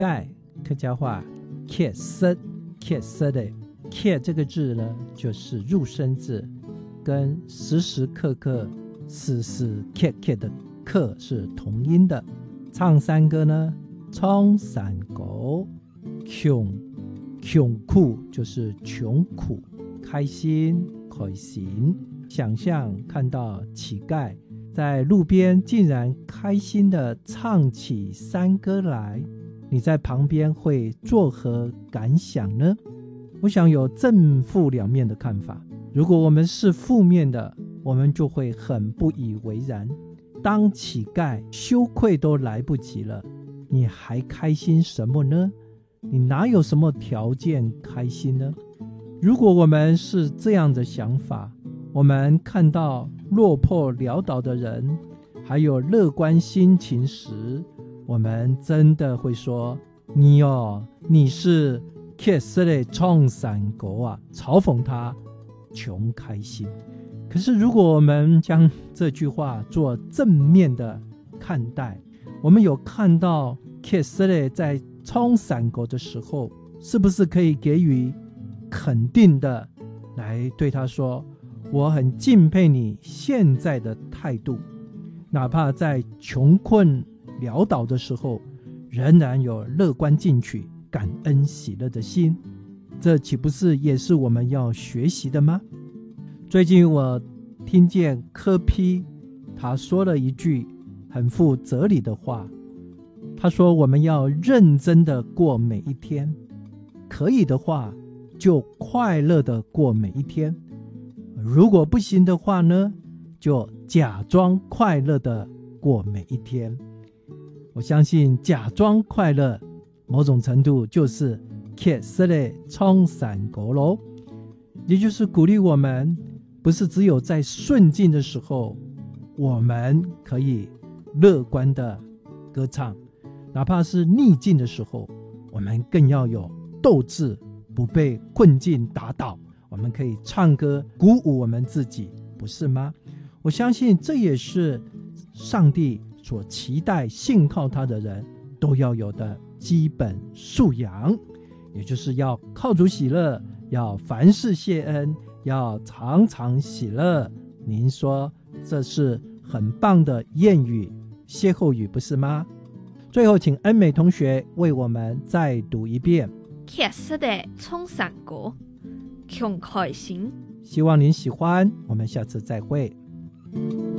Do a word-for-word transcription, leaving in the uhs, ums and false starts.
盖客家话 Kiet 塞 Kiet 塞的 Kiet 这个字呢，就是入声字，跟时时刻刻时时刻刻的刻是同音的。唱山歌呢，冲山歌，穷穷苦就是穷苦，开心开心。想象看到乞丐在路边竟然开心地唱起山歌来，你在旁边会作何感想呢？我想有正负两面的看法。如果我们是负面的，我们就会很不以为然。当乞丐羞愧都来不及了，你还开心什么呢？你哪有什么条件开心呢？如果我们是这样的想法，我们看到落魄潦倒的人还有乐观心情时，我们真的会说，你哦，你是Kiet 塞的冲山歌啊，嘲讽他穷开心。可是如果我们将这句话做正面的看待，我们有看到Kiet 塞的在冲山歌的时候，是不是可以给予肯定的来对他说，我很敬佩你现在的态度，哪怕在穷困潦倒的时候，仍然有乐观进取、感恩喜乐的心，这岂不是也是我们要学习的吗？最近我听见柯 P 他说了一句很富哲理的话，他说我们要认真的过每一天，可以的话就快乐的过每一天，如果不行的话呢，就假装快乐的过每一天。我相信假装快乐某种程度就是Kiet 塞的冲山歌咯，也就是鼓励我们不是只有在顺境的时候我们可以乐观的歌唱，哪怕是逆境的时候，我们更要有斗志，不被困境打倒，我们可以唱歌鼓舞我们自己，不是吗？我相信这也是上帝所期待信靠他的人都要有的基本素养，也就是要靠主喜乐，要凡事谢恩，要常常喜乐。您说这是很棒的谚语歇后语，不是吗？最后请恩美同学为我们再读一遍 Kiet 塞的冲山歌，穷开心。 希望您喜欢，我们下次再会。